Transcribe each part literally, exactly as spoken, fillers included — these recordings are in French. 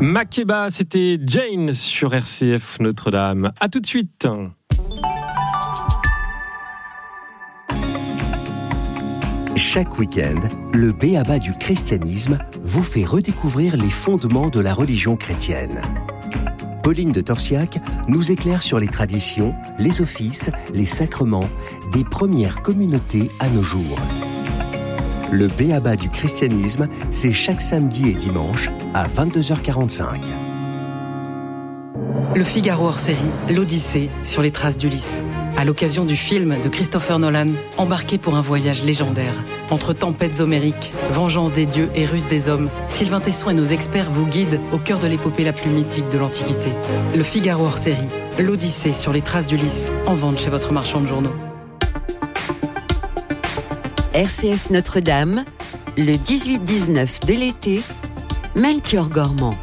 Makeba, c'était Jane sur R C F Notre-Dame. À tout de suite. Chaque week-end, le B.A.B.A. du christianisme vous fait redécouvrir les fondements de la religion chrétienne. Pauline de Torsiac nous éclaire sur les traditions, les offices, les sacrements des premières communautés à nos jours. Le B.A.B.A. du christianisme, c'est chaque samedi et dimanche à vingt-deux heures quarante-cinq. Le Figaro hors série, l'Odyssée sur les traces d'Ulysse. À l'occasion du film de Christopher Nolan, embarqué pour un voyage légendaire. Entre tempêtes homériques, vengeance des dieux et ruse des hommes, Sylvain Tesson et nos experts vous guident au cœur de l'épopée la plus mythique de l'Antiquité. Le Figaro hors série, l'Odyssée sur les traces d'Ulysse, en vente chez votre marchand de journaux. R C F Notre-Dame, le dix-huit dix-neuf de l'été, Melchior Gormand.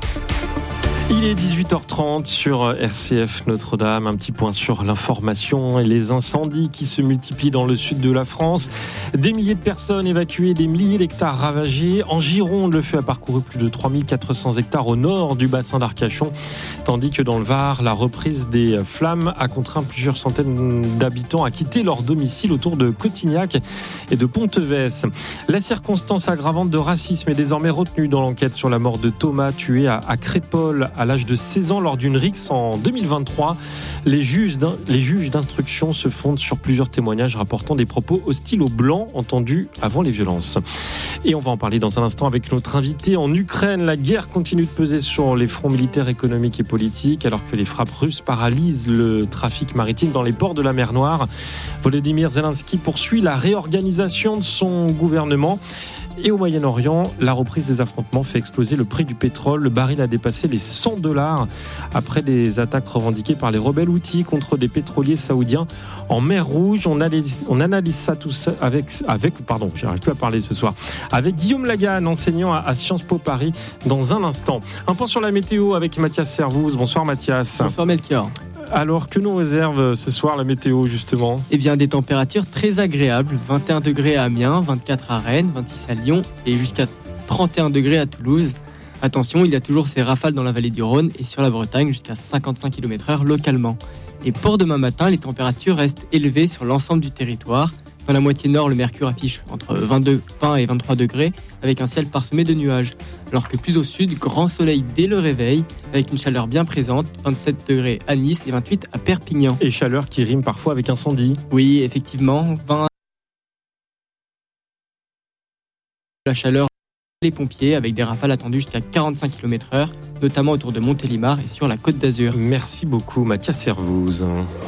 Il est dix-huit heures trente sur R C F Notre-Dame. Un petit point sur l'information et les incendies qui se multiplient dans le sud de la France. Des milliers de personnes évacuées, des milliers d'hectares ravagés. En Gironde, le feu a parcouru plus de trois mille quatre cents hectares au nord du bassin d'Arcachon. Tandis que dans le Var, la reprise des flammes a contraint plusieurs centaines d'habitants à quitter leur domicile autour de Cotignac et de Pontevès. La circonstance aggravante de racisme est désormais retenue dans l'enquête sur la mort de Thomas, tué à, à Crépol à l'âge de seize ans lors d'une rixe en deux mille vingt-trois. Les juges, les juges d'instruction se fondent sur plusieurs témoignages rapportant des propos hostiles aux Blancs entendus avant les violences. Et on va en parler dans un instant avec notre invité. En Ukraine, la guerre continue de peser sur les fronts militaires, économiques et politiques, alors que les frappes russes paralysent le trafic maritime dans les ports de la mer Noire. Volodymyr Zelensky poursuit la réorganisation de son gouvernement. Et au Moyen-Orient, la reprise des affrontements fait exploser le prix du pétrole. Le baril a dépassé les cent dollars après des attaques revendiquées par les rebelles houthis contre des pétroliers saoudiens en mer Rouge. On analyse, on analyse ça tout ça avec, avec, pardon, j'arrive plus à parler ce soir, avec Guillaume Lagan, enseignant à, à Sciences Po Paris, dans un instant. Un point sur la météo avec Mathias Servouz. Bonsoir Mathias. Bonsoir Melchior. Alors, que nous réserve ce soir la météo, justement ? Eh bien, des températures très agréables. vingt et un degrés à Amiens, vingt-quatre à Rennes, vingt-six à Lyon et jusqu'à trente et un degrés à Toulouse. Attention, il y a toujours ces rafales dans la vallée du Rhône et sur la Bretagne jusqu'à cinquante-cinq kilomètres heure localement. Et pour demain matin, les températures restent élevées sur l'ensemble du territoire. Dans la moitié nord, le mercure affiche entre vingt-deux, vingt et vingt-trois degrés, avec un ciel parsemé de nuages. Alors que plus au sud, grand soleil dès le réveil, avec une chaleur bien présente, vingt-sept degrés à Nice et vingt-huit à Perpignan. Et chaleur qui rime parfois avec incendie. Oui, effectivement, vingt la chaleur les pompiers, avec des rafales attendues jusqu'à quarante-cinq kilomètres heure, notamment autour de Montélimar et sur la Côte d'Azur. Merci beaucoup Mathias Servouz.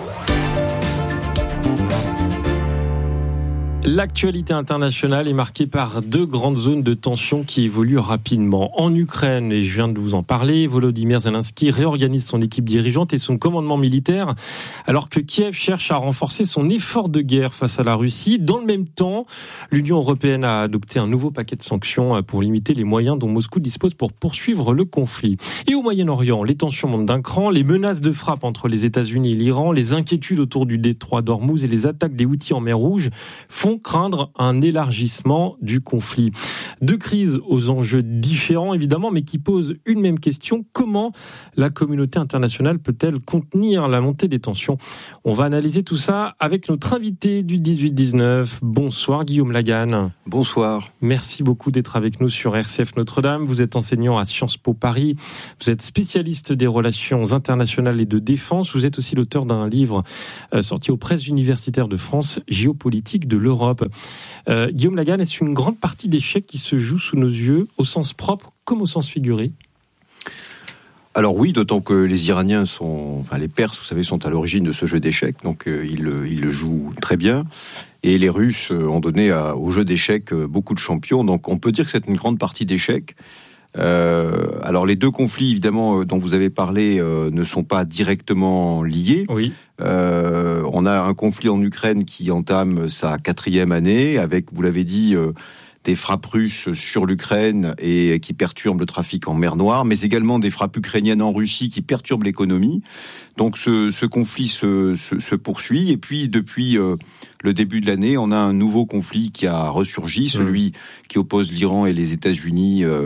L'actualité internationale est marquée par deux grandes zones de tension qui évoluent rapidement. En Ukraine, et je viens de vous en parler, Volodymyr Zelensky réorganise son équipe dirigeante et son commandement militaire, alors que Kiev cherche à renforcer son effort de guerre face à la Russie. Dans le même temps, l'Union européenne a adopté un nouveau paquet de sanctions pour limiter les moyens dont Moscou dispose pour poursuivre le conflit. Et au Moyen-Orient, les tensions montent d'un cran, les menaces de frappe entre les États-Unis et l'Iran, les inquiétudes autour du détroit d'Ormuz et les attaques des Houthis en mer Rouge font craindre un élargissement du conflit. Deux crises aux enjeux différents, évidemment, mais qui posent une même question. Comment la communauté internationale peut-elle contenir la montée des tensions ? On va analyser tout ça avec notre invité du dix-huit dix-neuf. Bonsoir Guillaume Lagan. Bonsoir. Merci beaucoup d'être avec nous sur R C F Notre-Dame. Vous êtes enseignant à Sciences Po Paris. Vous êtes spécialiste des relations internationales et de défense. Vous êtes aussi l'auteur d'un livre euh, sorti aux presses universitaires de France, Géopolitique de l'Europe. Euh, Guillaume Lagan, est-ce une grande partie d'échecs qui se joue sous nos yeux, au sens propre comme au sens figuré ? Alors oui, d'autant que les Iraniens sont, enfin les Perses, vous savez, sont à l'origine de ce jeu d'échecs, donc euh, ils, ils le jouent très bien. Et les Russes ont donné à, au jeu d'échecs beaucoup de champions, donc on peut dire que c'est une grande partie d'échecs. Euh, alors les deux conflits évidemment dont vous avez parlé euh, ne sont pas directement liés. Oui. Euh, on a un conflit en Ukraine qui entame sa quatrième année avec, vous l'avez dit, euh, des frappes russes sur l'Ukraine et qui perturbent le trafic en mer Noire, mais également des frappes ukrainiennes en Russie qui perturbent l'économie. Donc ce, ce conflit se, se, se poursuit. Et puis depuis euh, le début de l'année, on a un nouveau conflit qui a ressurgi, celui mmh. qui oppose l'Iran et les États-Unis. Euh,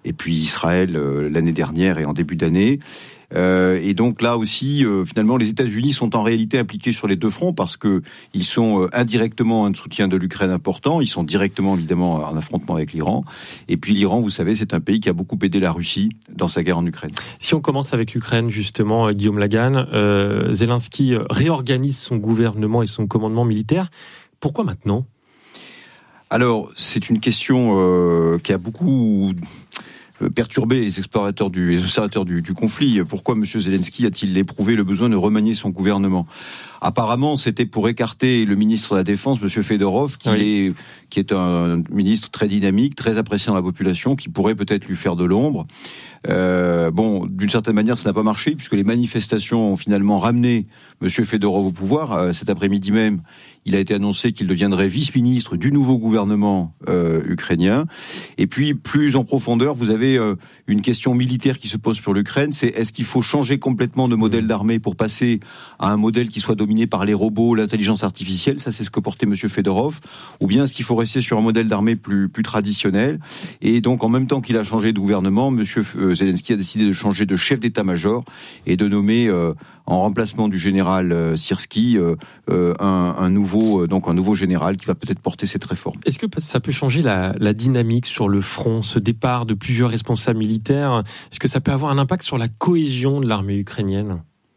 et puis Israël euh, l'année dernière et en début d'année. Euh, et donc là aussi, euh, finalement, les États-Unis sont en réalité impliqués sur les deux fronts parce que ils sont euh, indirectement un soutien de l'Ukraine important. Ils sont directement, évidemment, en affrontement avec l'Iran. Et puis l'Iran, vous savez, c'est un pays qui a beaucoup aidé la Russie dans sa guerre en Ukraine. Si on commence avec l'Ukraine, justement, Guillaume Lagan, euh, Zelensky réorganise son gouvernement et son commandement militaire. Pourquoi maintenant ? Alors, c'est une question euh, qui a beaucoup perturber les explorateurs du, les observateurs du, du conflit. Pourquoi M. Zelensky a-t-il éprouvé le besoin de remanier son gouvernement ? Apparemment, c'était pour écarter le ministre de la Défense, M. Fedorov, qui, oui. est, qui est un ministre très dynamique, très apprécié dans la population, qui pourrait peut-être lui faire de l'ombre. Euh, bon, d'une certaine manière, ça n'a pas marché, puisque les manifestations ont finalement ramené M. Fedorov au pouvoir. Euh, cet après-midi même, il a été annoncé qu'il deviendrait vice-ministre du nouveau gouvernement euh, ukrainien. Et puis, plus en profondeur, vous avez euh, une question militaire qui se pose sur l'Ukraine, c'est est-ce qu'il faut changer complètement de modèle d'armée pour passer à un modèle qui soit dominé par les robots, l'intelligence artificielle, ça c'est ce que portait M. Fedorov, ou bien est-ce qu'il faut rester sur un modèle d'armée plus, plus traditionnel ? Et donc, en même temps qu'il a changé de gouvernement, M. Zelensky a décidé de changer de chef d'état-major et de nommer euh, en remplacement du général euh, Syrski euh, euh, un, un nouveau euh, donc un nouveau général qui va peut-être porter cette réforme. Est-ce que ça peut changer la, la dynamique sur le front, ce départ de plusieurs responsables militaires ? Est-ce que ça peut avoir un impact sur la cohésion de l'armée ukrainienne ?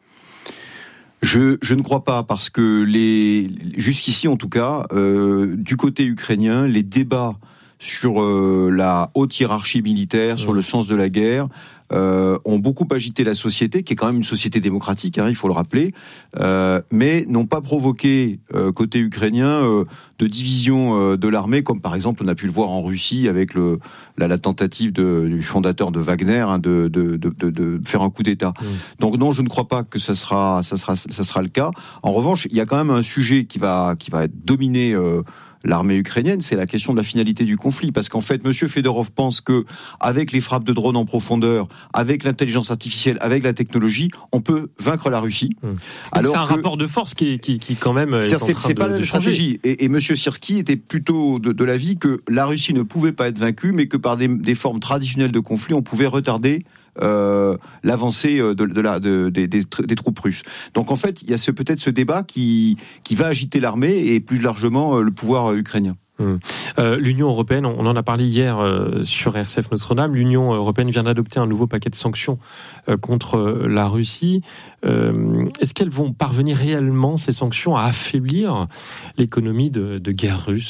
Je, je ne crois pas, parce que les, jusqu'ici en tout cas, euh, du côté ukrainien, les débats sur euh, la haute hiérarchie militaire, mmh. sur le sens de la guerre, Euh, ont beaucoup agité la société, qui est quand même une société démocratique, hein, il faut le rappeler, euh, mais n'ont pas provoqué, euh, côté ukrainien, euh, de division euh, de l'armée, comme par exemple on a pu le voir en Russie avec le, la, la tentative de, du fondateur de Wagner hein, de, de, de, de, de faire un coup d'État. Mmh. Donc non, je ne crois pas que ça sera, ça sera, ça sera le cas. En revanche, il y a quand même un sujet qui va, qui va dominer euh, l'armée ukrainienne, c'est la question de la finalité du conflit, parce qu'en fait, M. Fedorov pense que avec les frappes de drones en profondeur, avec l'intelligence artificielle, avec la technologie, on peut vaincre la Russie. Mmh. Alors c'est un que, rapport de force qui, qui, qui quand même est en train c'est de, pas la de stratégie. Et, et M. Syrski était plutôt de, de l'avis que la Russie ne pouvait pas être vaincue, mais que par des, des formes traditionnelles de conflit, on pouvait retarder Euh, l'avancée de, de la, de, de, des, des troupes russes. Donc en fait, il y a ce, peut-être ce débat qui, qui va agiter l'armée et plus largement le pouvoir ukrainien. Hum. Euh, L'Union européenne, on en a parlé hier euh, sur R C F Notre-Dame, l'Union européenne vient d'adopter un nouveau paquet de sanctions euh, contre la Russie. Euh, est-ce qu'elles vont parvenir réellement, ces sanctions, à affaiblir l'économie de, de guerre russe ?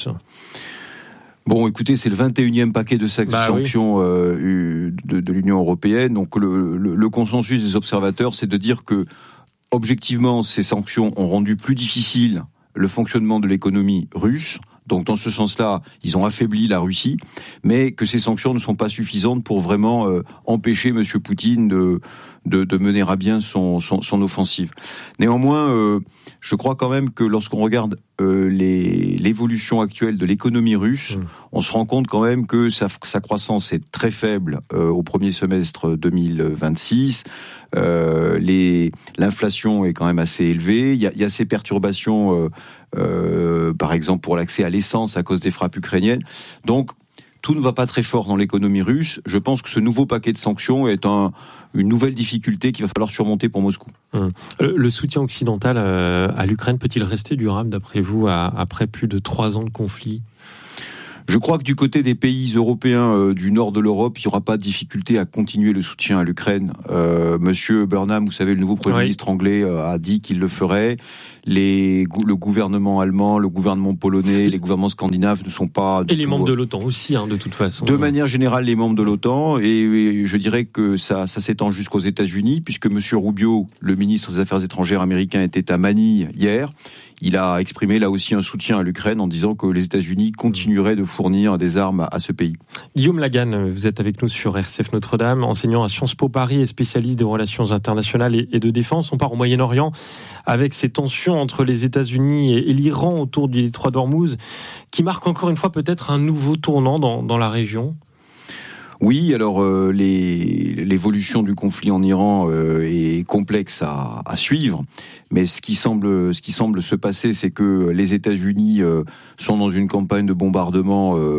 Bon, écoutez, c'est le vingt et unième paquet de bah, sanctions oui. euh, de, de l'Union européenne. Donc le, le, le consensus des observateurs, c'est de dire que, objectivement, ces sanctions ont rendu plus difficile le fonctionnement de l'économie russe. Donc dans ce sens-là, ils ont affaibli la Russie, mais que ces sanctions ne sont pas suffisantes pour vraiment euh, empêcher M. Poutine de, de, de mener à bien son, son, son offensive. Néanmoins, euh, je crois quand même que lorsqu'on regarde euh, les, l'évolution actuelle de l'économie russe, mmh. on se rend compte quand même que sa, sa croissance est très faible euh, au premier semestre deux mille vingt-six. Euh, les, l'inflation est quand même assez élevée. Il y a, il y a ces perturbations, euh, euh, par exemple pour l'accès à l'essence à cause des frappes ukrainiennes. Donc tout ne va pas très fort dans l'économie russe. Je pense que ce nouveau paquet de sanctions est un, une nouvelle difficulté qu'il va falloir surmonter pour Moscou. Hum. Le soutien occidental à l'Ukraine peut-il rester durable, d'après vous, après plus de trois ans de conflit ? Je crois que du côté des pays européens euh, du nord de l'Europe, il n'y aura pas de difficulté à continuer le soutien à l'Ukraine. Euh, Monsieur Burnham, vous savez, le nouveau Premier oui. ministre anglais, euh, a dit qu'il le ferait. Les, le gouvernement allemand, le gouvernement polonais, les gouvernements scandinaves ne sont pas... Et les tout... membres de l'OTAN aussi, hein, de toute façon. De manière générale, les membres de l'OTAN. Et, et je dirais que ça, ça s'étend jusqu'aux États-Unis, puisque Monsieur Rubio, le ministre des Affaires étrangères américain, était à Manille hier. Il a exprimé là aussi un soutien à l'Ukraine en disant que les États-Unis continueraient de fournir des armes à ce pays. Guillaume Lagan, vous êtes avec nous sur R C F Notre-Dame, enseignant à Sciences Po Paris et spécialiste des relations internationales et de défense. On part au Moyen-Orient avec ces tensions entre les États-Unis et l'Iran autour du détroit d'Ormuz, qui marquent encore une fois peut-être un nouveau tournant dans, dans la région. Oui, alors euh, les, l'évolution du conflit en Iran euh, est complexe à, à suivre, mais ce qui semble, ce qui semble se passer, c'est que les États-Unis euh, sont dans une campagne de bombardement euh,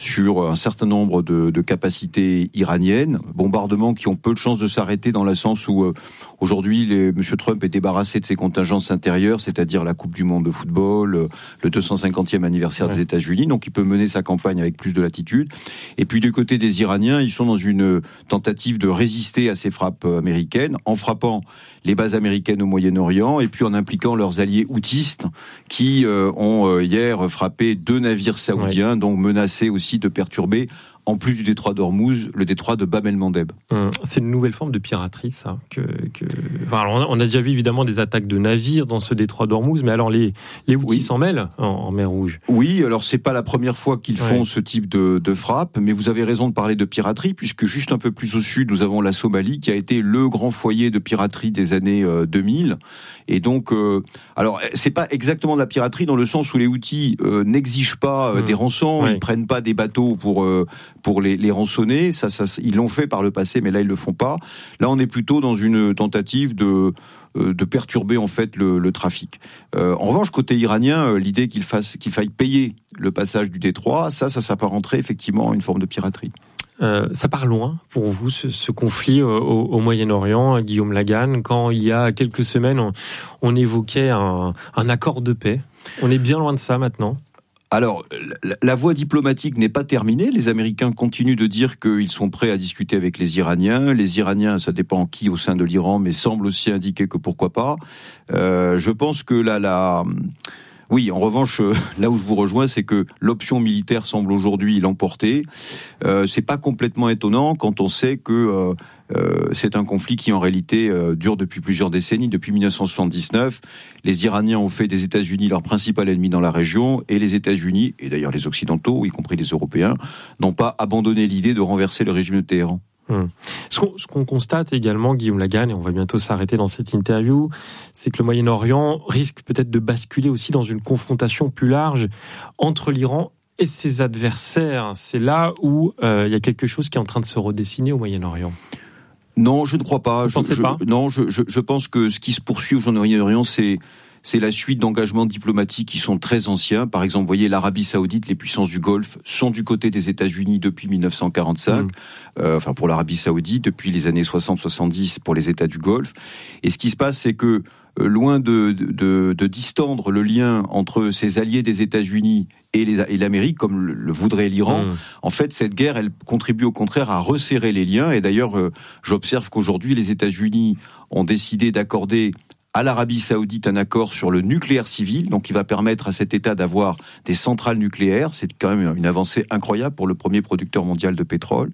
sur un certain nombre de, de capacités iraniennes, bombardements qui ont peu de chances de s'arrêter dans le sens où euh, aujourd'hui les, M. Trump est débarrassé de ses contingences intérieures, c'est-à-dire la Coupe du Monde de football, le deux cent cinquantième anniversaire ouais. des États-Unis, donc il peut mener sa campagne avec plus de latitude. Et puis du côté des Iraniens, ils sont dans une tentative de résister à ces frappes américaines en frappant les bases américaines au Moyen-Orient et puis en impliquant leurs alliés houthistes qui euh, ont euh, hier frappé deux navires saoudiens, ouais. donc menacés aussi de perturber, en plus du détroit d'Ormuz, le détroit de Bab el-Mandeb. Hum, c'est une nouvelle forme de piraterie, ça. Que, que... Enfin, alors on a déjà vu évidemment des attaques de navires dans ce détroit d'Ormuz, mais alors les, les Houthis oui. s'en mêlent en, en mer Rouge. Oui, alors c'est pas la première fois qu'ils font ouais. ce type de, de frappe, mais vous avez raison de parler de piraterie, puisque juste un peu plus au sud, nous avons la Somalie, qui a été le grand foyer de piraterie des années euh, deux mille. Et donc, euh, alors c'est pas exactement de la piraterie dans le sens où les Houthis euh, n'exigent pas euh, mmh. des rançons, ouais. ils prennent pas des bateaux pour euh, pour les, les rançonner. Ça, ça, ils l'ont fait par le passé, mais là ils le font pas. Là, on est plutôt dans une tentative de euh, de perturber en fait le, le trafic. Euh, en revanche, côté iranien, euh, l'idée qu'il fasse qu'il faille payer le passage du détroit, ça, ça s'apparenterait effectivement à une forme de piraterie. Euh, ça part loin pour vous, ce, ce conflit au, au Moyen-Orient, Guillaume Laganne. Quand il y a quelques semaines, on, on évoquait un, un accord de paix. On est bien loin de ça maintenant. Alors, la, la voie diplomatique n'est pas terminée. Les Américains continuent de dire qu'ils sont prêts à discuter avec les Iraniens. Les Iraniens, ça dépend qui au sein de l'Iran, mais semblent aussi indiquer que pourquoi pas. Euh, je pense que la... la Oui, en revanche, là où je vous rejoins, c'est que l'option militaire semble aujourd'hui l'emporter. Euh, c'est pas complètement étonnant quand on sait que euh, euh, c'est un conflit qui en réalité euh, dure depuis plusieurs décennies. Depuis dix-neuf cent soixante-dix-neuf, les Iraniens ont fait des États-Unis leur principal ennemi dans la région, et les États-Unis, et d'ailleurs les Occidentaux, y compris les Européens, n'ont pas abandonné l'idée de renverser le régime de Téhéran. Hum. Ce qu'on, ce qu'on constate également, Guillaume Laganne, et on va bientôt s'arrêter dans cette interview, c'est que le Moyen-Orient risque peut-être de basculer aussi dans une confrontation plus large entre l'Iran et ses adversaires. C'est là où euh, il y a quelque chose qui est en train de se redessiner au Moyen-Orient. Non, je ne crois pas. Vous je, pensez je, pas Non, je, je, je pense que ce qui se poursuit au Moyen-Orient, c'est c'est la suite d'engagements diplomatiques qui sont très anciens. Par exemple, vous voyez, l'Arabie Saoudite, les puissances du Golfe sont du côté des États-Unis depuis dix-neuf cent quarante-cinq. Mmh. Euh, enfin, pour l'Arabie Saoudite, depuis les années soixante soixante-dix pour les États du Golfe. Et ce qui se passe, c'est que euh, loin de, de, de distendre le lien entre ces alliés des États-Unis et, les, et l'Amérique, comme le, le voudrait l'Iran, mmh. en fait, cette guerre, elle contribue au contraire à resserrer les liens. Et d'ailleurs, euh, j'observe qu'aujourd'hui, les États-Unis ont décidé d'accorder à l'Arabie Saoudite un accord sur le nucléaire civil, donc qui va permettre à cet État d'avoir des centrales nucléaires. C'est quand même une avancée incroyable pour le premier producteur mondial de pétrole.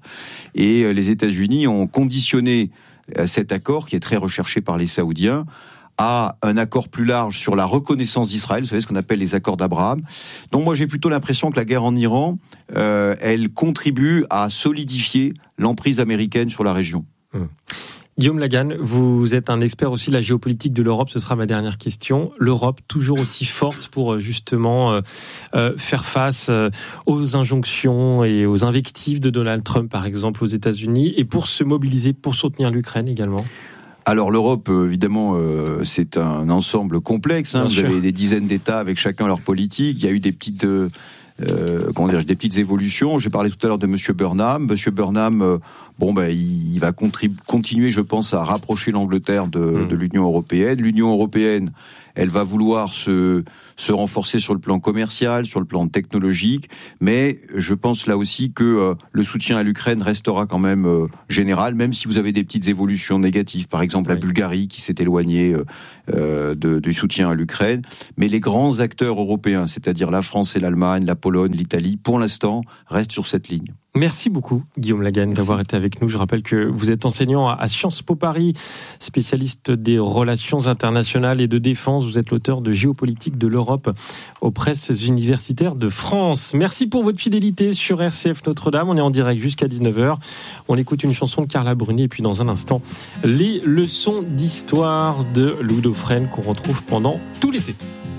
Et les États-Unis ont conditionné cet accord, qui est très recherché par les Saoudiens, à un accord plus large sur la reconnaissance d'Israël, vous savez ce qu'on appelle les accords d'Abraham. Donc moi j'ai plutôt l'impression que la guerre en Iran, euh, elle contribue à solidifier l'emprise américaine sur la région. Mmh. Guillaume Laganne, vous êtes un expert aussi de la géopolitique de l'Europe, ce sera ma dernière question. L'Europe, toujours aussi forte pour justement euh, euh, faire face euh, aux injonctions et aux invectives de Donald Trump, par exemple, aux États-Unis, et pour se mobiliser, pour soutenir l'Ukraine également. Alors l'Europe, évidemment, euh, c'est un ensemble complexe. Hein. Vous sûr. avez des dizaines d'États avec chacun leur politique. Il y a eu des petites... Euh, Euh, comment dire, des petites évolutions. J'ai parlé tout à l'heure de Monsieur Burnham. Monsieur Burnham, euh, bon ben, il, il va contribu- continuer, je pense, à rapprocher l'Angleterre de, mmh. de l'Union européenne. L'Union européenne, elle va vouloir se, se renforcer sur le plan commercial, sur le plan technologique, mais je pense là aussi que euh, le soutien à l'Ukraine restera quand même euh, général, même si vous avez des petites évolutions négatives. Par exemple, oui. la Bulgarie qui s'est éloignée euh, euh, de, du soutien à l'Ukraine. Mais les grands acteurs européens, c'est-à-dire la France et l'Allemagne, la Pologne, l'Italie, pour l'instant, restent sur cette ligne. Merci beaucoup, Guillaume Laganne, Merci. d'avoir été avec nous. Je rappelle que vous êtes enseignant à Sciences Po Paris, spécialiste des relations internationales et de défense. Vous êtes l'auteur de Géopolitique de l'Europe aux presses universitaires de France. Merci pour votre fidélité sur R C F Notre-Dame. On est en direct jusqu'à dix-neuf heures. On écoute une chanson de Carla Bruni et puis dans un instant, les leçons d'histoire de Louis Dauphren qu'on retrouve pendant tout l'été.